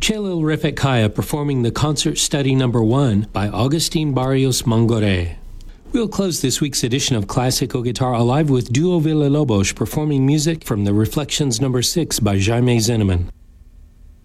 Chelil Refet Kaya performing the Concert Study No. 1 by Agustin Barrios Mangore. We'll close this week's edition of Classical Guitar Alive with Duo Villalobos performing music from the Reflections No. 6 by Jaime Zinnemann.